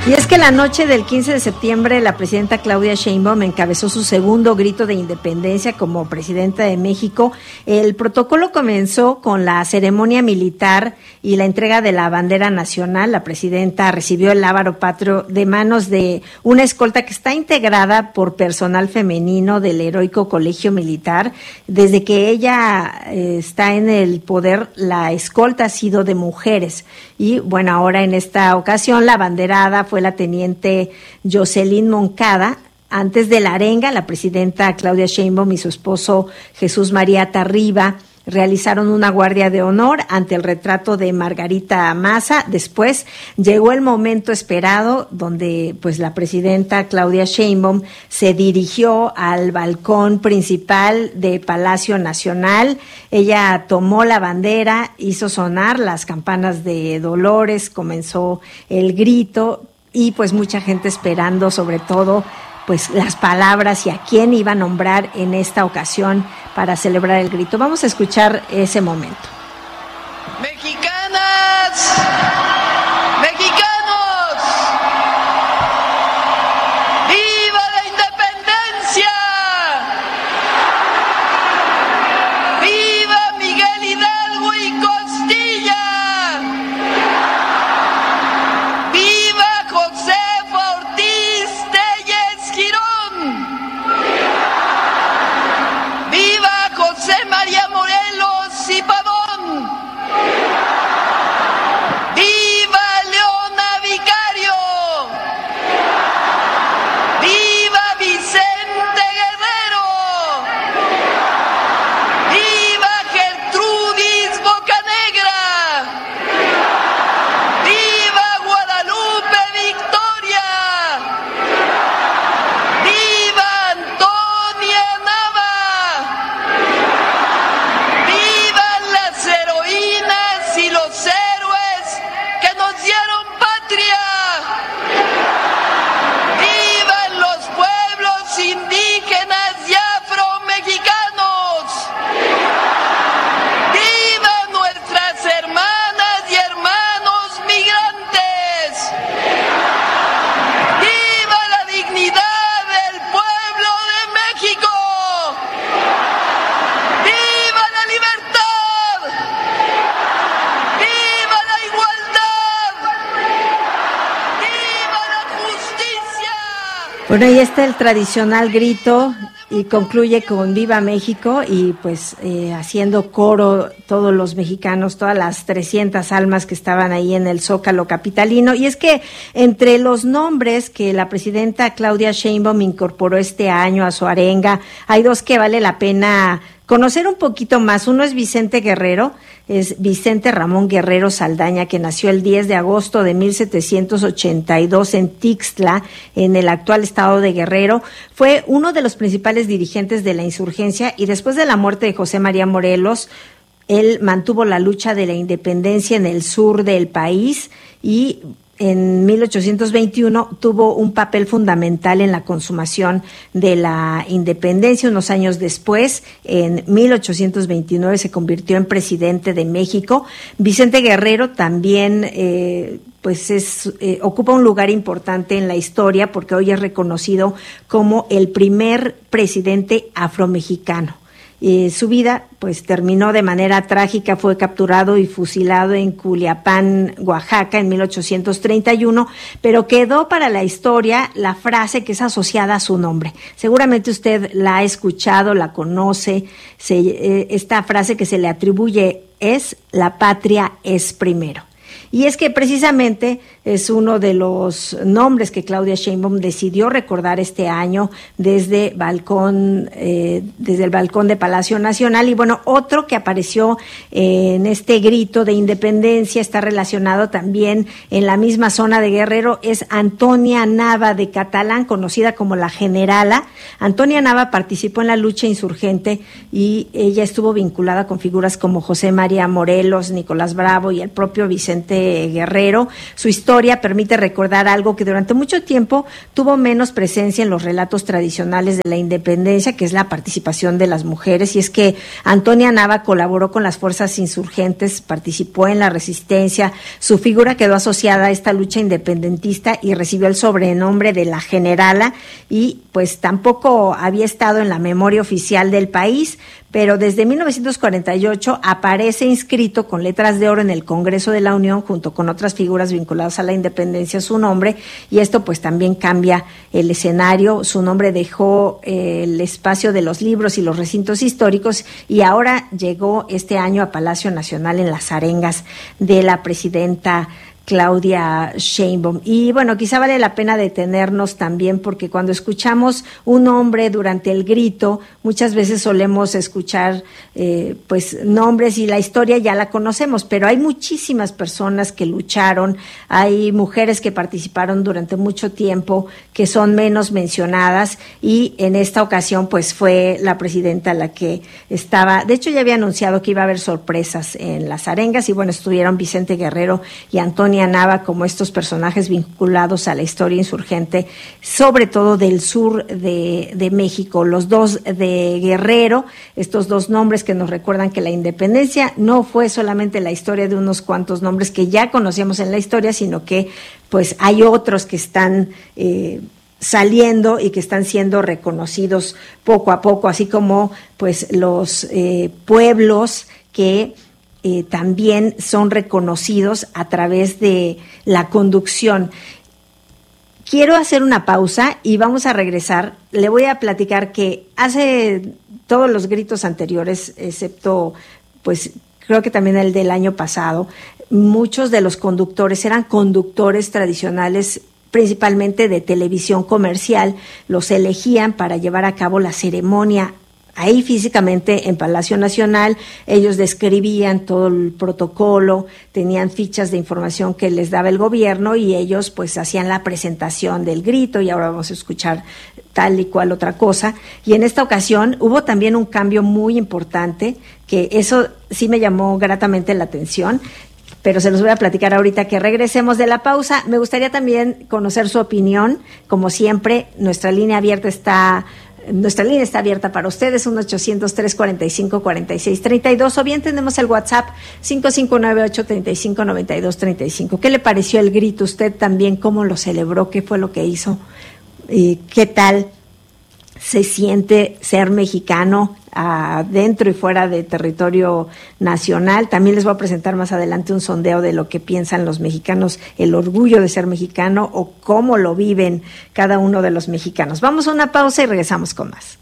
Y es que la noche del 15 de septiembre la presidenta Claudia Sheinbaum encabezó su segundo grito de independencia como presidenta de México. El protocolo comenzó con la ceremonia militar y la entrega de la bandera nacional. La presidenta recibió el lábaro patrio de manos de una escolta que está integrada por personal femenino del Heroico Colegio Militar. Desde que ella está en el poder, la escolta ha sido de mujeres. Y bueno, ahora en esta ocasión la abanderada fue la teniente Jocelyn Moncada. Antes de la arenga, la presidenta Claudia Sheinbaum y su esposo Jesús María Tarriba realizaron una guardia de honor ante el retrato de Margarita Maza. Después llegó el momento esperado donde pues la presidenta Claudia Sheinbaum se dirigió al balcón principal de Palacio Nacional. Ella tomó la bandera, hizo sonar las campanas de Dolores, comenzó el grito y pues mucha gente esperando sobre todo pues las palabras y a quién iba a nombrar en esta ocasión para celebrar el grito. Vamos a escuchar ese momento. Mexicanas, mexicanos, ¡viva la independencia! ¡Viva Miguel Hidalgo y Costilla! ¡Viva Josefa Ortiz Telles Girón! ¡Viva José María Morelos y Pavón! ¡Viva Leona Vicario! ¡Viva Vicente Guerrero! ¡Viva Gertrudis Bocanegra! ¡Viva Guadalupe Victoria! ¡Viva Antonia Nava! ¡Vivan las heroínas y los héroes que nos dieron patria! ¡Vivan los pueblos indígenas y afromexicanos! ¡Vivan nuestras hermanas y hermanos migrantes! ¡Viva la dignidad del pueblo de México! ¡Viva la libertad! ¡Viva la igualdad! ¡Viva la justicia! Bueno, ahí está el tradicional grito y concluye con Viva México y pues haciendo coro todos los mexicanos, todas las 300 almas que estaban ahí en el Zócalo capitalino. Y es que entre los nombres que la presidenta Claudia Sheinbaum incorporó este año a su arenga, hay dos que vale la pena conocer un poquito más. Uno es Vicente Guerrero, es Vicente Ramón Guerrero Saldaña, que nació el 10 de agosto de 1782 en Tixtla, en el actual estado de Guerrero. Fue uno de los principales dirigentes de la insurgencia y después de la muerte de José María Morelos, él mantuvo la lucha de la independencia en el sur del país y en 1821 tuvo un papel fundamental en la consumación de la independencia. Unos años después, en 1829, se convirtió en presidente de México. Vicente Guerrero también ocupa un lugar importante en la historia porque hoy es reconocido como el primer presidente afromexicano. Su vida pues terminó de manera trágica, fue capturado y fusilado en Culiacán, Oaxaca, en 1831, pero quedó para la historia la frase que es asociada a su nombre. Seguramente usted la ha escuchado, la conoce, esta frase que se le atribuye es: la patria es primero. Y es que precisamente es uno de los nombres que Claudia Sheinbaum decidió recordar este año desde el balcón de Palacio Nacional. Y bueno, otro que apareció en este grito de independencia está relacionado también en la misma zona de Guerrero, es Antonia Nava de Catalán, conocida como la Generala. Antonia Nava participó en la lucha insurgente y ella estuvo vinculada con figuras como José María Morelos, Nicolás Bravo y el propio Vicente Vicente Guerrero. Su historia permite recordar algo que durante mucho tiempo tuvo menos presencia en los relatos tradicionales de la independencia, que es la participación de las mujeres, y es que Antonia Nava colaboró con las fuerzas insurgentes, participó en la resistencia, su figura quedó asociada a esta lucha independentista y recibió el sobrenombre de la Generala, y pues tampoco había estado en la memoria oficial del país, pero desde 1948 aparece inscrito con letras de oro en el Congreso de la Unión junto con otras figuras vinculadas a la independencia su nombre, y esto pues también cambia el escenario. Su nombre dejó el espacio de los libros y los recintos históricos, y ahora llegó este año a Palacio Nacional en las arengas de la presidenta Claudia Sheinbaum. Y bueno, quizá vale la pena detenernos también, porque cuando escuchamos un nombre durante el grito, muchas veces solemos escuchar pues nombres y la historia ya la conocemos, pero hay muchísimas personas que lucharon, hay mujeres que participaron durante mucho tiempo que son menos mencionadas, y en esta ocasión pues fue la presidenta la que estaba, de hecho ya había anunciado que iba a haber sorpresas en las arengas, y bueno, estuvieron Vicente Guerrero y Antonia Nava como estos personajes vinculados a la historia insurgente, sobre todo del sur de México. Los dos de Guerrero, estos dos nombres que nos recuerdan que la independencia no fue solamente la historia de unos cuantos nombres que ya conocíamos en la historia, sino que pues hay otros que están saliendo y que están siendo reconocidos poco a poco, así como pues los pueblos que también son reconocidos a través de la conducción. Quiero hacer una pausa y vamos a regresar. Le voy a platicar que hace todos los gritos anteriores, excepto, pues creo que también el del año pasado, muchos de los conductores eran conductores tradicionales, principalmente de televisión comercial. Los elegían para llevar a cabo la ceremonia ahí físicamente en Palacio Nacional. Ellos describían todo el protocolo, tenían fichas de información que les daba el gobierno, y ellos pues hacían la presentación del grito, y ahora vamos a escuchar tal y cual otra cosa. Y en esta ocasión hubo también un cambio muy importante, que eso sí me llamó gratamente la atención, pero se los voy a platicar ahorita que regresemos de la pausa. Me gustaría también conocer su opinión. Como siempre, nuestra línea está abierta para ustedes, 1-800-345-4632, o bien tenemos el WhatsApp 5598-359235. ¿Qué le pareció el grito? ¿Usted también cómo lo celebró? ¿Qué fue lo que hizo? ¿Qué tal se siente ser mexicano dentro y fuera de territorio nacional? También les voy a presentar más adelante un sondeo de lo que piensan los mexicanos, el orgullo de ser mexicano o cómo lo viven cada uno de los mexicanos. Vamos a una pausa y regresamos con más.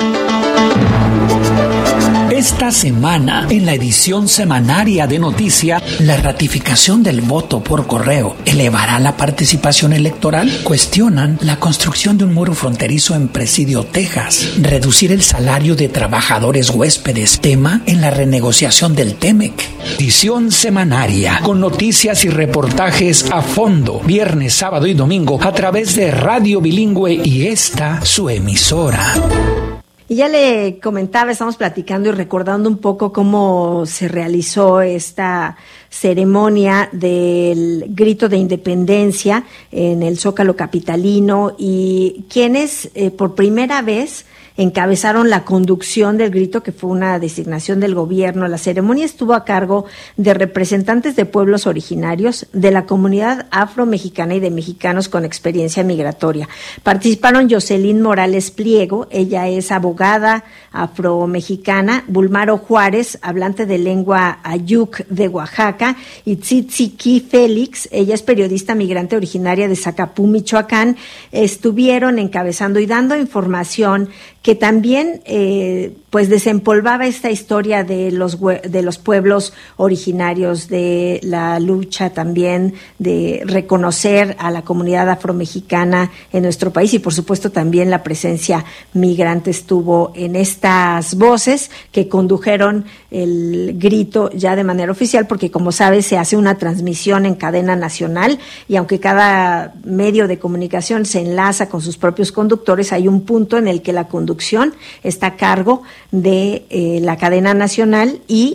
Esta semana, en la edición semanaria de Noticia, la ratificación del voto por correo elevará la participación electoral. Cuestionan la construcción de un muro fronterizo en Presidio, Texas. Reducir el salario de trabajadores huéspedes, tema en la renegociación del TEMEC. Edición semanaria, con noticias y reportajes a fondo, viernes, sábado y domingo, a través de Radio Bilingüe y esta, su emisora. Y ya le comentaba, estamos platicando y recordando un poco cómo se realizó esta ceremonia del grito de independencia en el Zócalo capitalino, y quienes por primera vez encabezaron la conducción del grito, que fue una designación del gobierno. La ceremonia estuvo a cargo de representantes de pueblos originarios, de la comunidad afro-mexicana y de mexicanos con experiencia migratoria. Participaron Jocelyn Morales Pliego, ella es abogada afro-mexicana, Bulmaro Juárez, hablante de lengua ayuk de Oaxaca, y Tzitziki Félix, ella es periodista migrante originaria de Zacapú, Michoacán. Estuvieron encabezando y dando información que también pues desempolvaba esta historia de los pueblos originarios, de la lucha también de reconocer a la comunidad afromexicana en nuestro país, y por supuesto también la presencia migrante estuvo en estas voces que condujeron el grito ya de manera oficial, porque como sabes se hace una transmisión en cadena nacional, y aunque cada medio de comunicación se enlaza con sus propios conductores, hay un punto en el que la conducción está a cargo de la cadena nacional, y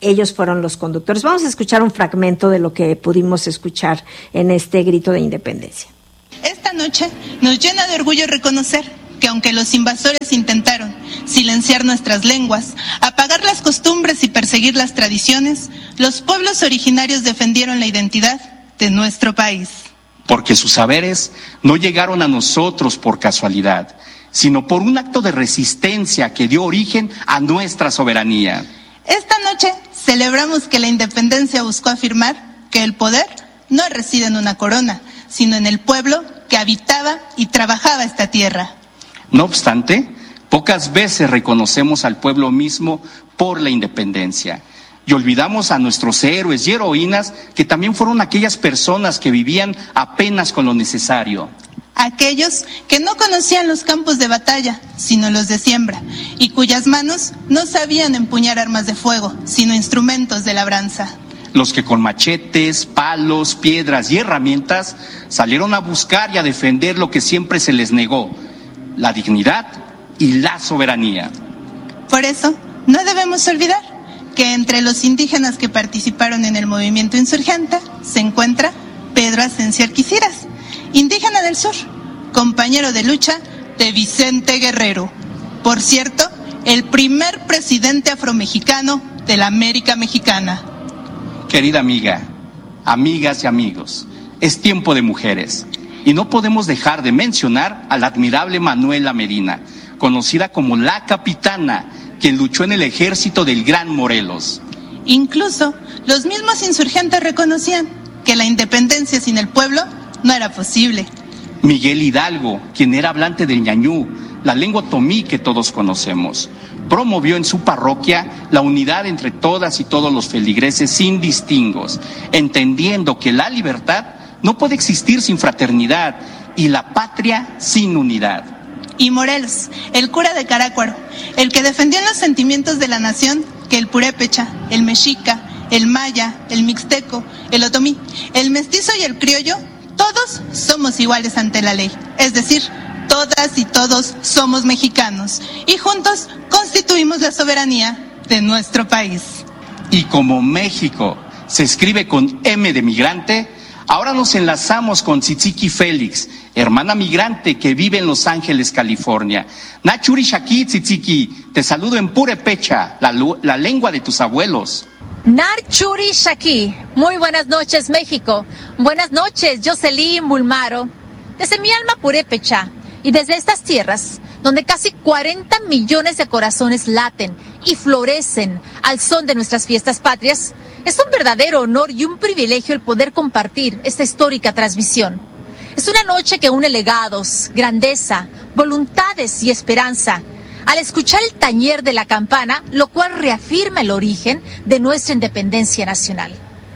ellos fueron los conductores. Vamos a escuchar un fragmento de lo que pudimos escuchar en este grito de independencia. Esta noche nos llena de orgullo reconocer que aunque los invasores intentaron silenciar nuestras lenguas, apagar las costumbres y perseguir las tradiciones, los pueblos originarios defendieron la identidad de nuestro país. Porque sus saberes no llegaron a nosotros por casualidad, sino por un acto de resistencia que dio origen a nuestra soberanía. Esta noche celebramos que la independencia buscó afirmar que el poder no reside en una corona, sino en el pueblo que habitaba y trabajaba esta tierra. No obstante, pocas veces reconocemos al pueblo mismo por la independencia y olvidamos a nuestros héroes y heroínas que también fueron aquellas personas que vivían apenas con lo necesario. Aquellos que no conocían los campos de batalla, sino los de siembra, y cuyas manos no sabían empuñar armas de fuego, sino instrumentos de labranza. Los que con machetes, palos, piedras y herramientas salieron a buscar y a defender lo que siempre se les negó: la dignidad y la soberanía. Por eso, no debemos olvidar que entre los indígenas que participaron en el movimiento insurgente se encuentra Pedro Ascencio Alquiciras, indígena del sur, compañero de lucha de Vicente Guerrero. Por cierto, el primer presidente afromexicano de la América Mexicana. Querida amiga, amigas y amigos, es tiempo de mujeres. Y no podemos dejar de mencionar a la admirable Manuela Medina, conocida como la Capitana, quien luchó en el ejército del Gran Morelos. Incluso los mismos insurgentes reconocían que la independencia sin el pueblo no era posible. Miguel Hidalgo, quien era hablante del ñañú, la lengua otomí que todos conocemos, promovió en su parroquia la unidad entre todas y todos los feligreses sin distingos, entendiendo que la libertad no puede existir sin fraternidad y la patria sin unidad. Y Morelos, el cura de Carácuaro, el que defendió en los sentimientos de la nación que el purépecha, el mexica, el maya, el mixteco, el otomí, el mestizo y el criollo, todos somos iguales ante la ley. Es decir, todas y todos somos mexicanos y juntos constituimos la soberanía de nuestro país. Y como México se escribe con M de migrante, ahora nos enlazamos con Tzitziki Félix, hermana migrante que vive en Los Ángeles, California. Nachuri Shaki, Tzitziki, te saludo en purépecha, la lengua de tus abuelos. Nachuri Shaki, muy buenas noches, México. Buenas noches, Jocelyn Bulmaro. Desde mi alma purépecha y desde estas tierras, donde casi 40 millones de corazones laten y florecen al son de nuestras fiestas patrias, es un verdadero honor y un privilegio el poder compartir esta histórica transmisión. Es una noche que une legados, grandeza, voluntades y esperanza, al escuchar el tañer de la campana, lo cual reafirma el origen de nuestra independencia nacional.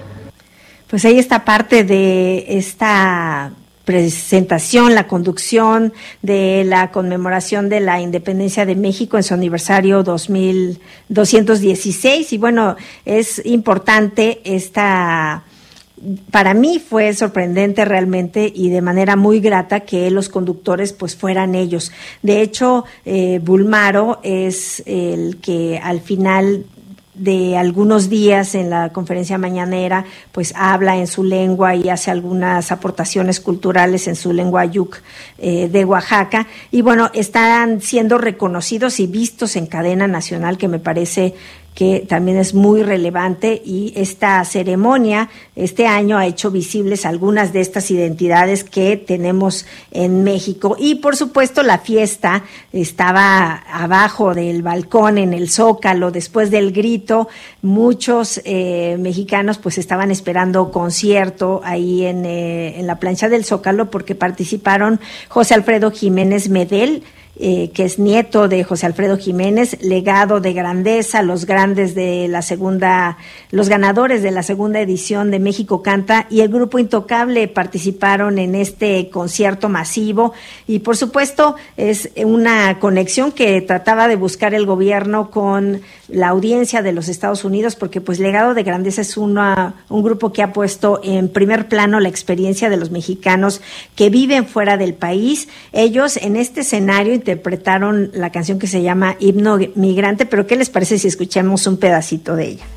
Pues ahí está parte de esta presentación, la conducción de la conmemoración de la independencia de México en su aniversario 2216. Y bueno, es importante para mí fue sorprendente realmente y de manera muy grata que los conductores pues fueran ellos. De hecho, Bulmaro es el que al final de algunos días en la conferencia mañanera pues habla en su lengua y hace algunas aportaciones culturales en su lengua ayuk de Oaxaca, y bueno, están siendo reconocidos y vistos en cadena nacional, que me parece que también es muy relevante, y esta ceremonia este año ha hecho visibles algunas de estas identidades que tenemos en México. Y por supuesto la fiesta estaba abajo del balcón en el Zócalo después del grito. Muchos mexicanos pues estaban esperando concierto ahí en la plancha del Zócalo, porque participaron José Alfredo Jiménez Medel, que es nieto de José Alfredo Jiménez, legado de grandeza, los ganadores de la segunda edición de México Canta, y el grupo Intocable participaron en este concierto masivo. Y por supuesto es una conexión que trataba de buscar el gobierno con la audiencia de los Estados Unidos, porque pues Legado de Grandeza es un grupo que ha puesto en primer plano la experiencia de los mexicanos que viven fuera del país. Ellos en este escenario interpretaron la canción que se llama Himno Migrante, pero ¿qué les parece si escuchamos un pedacito de ella?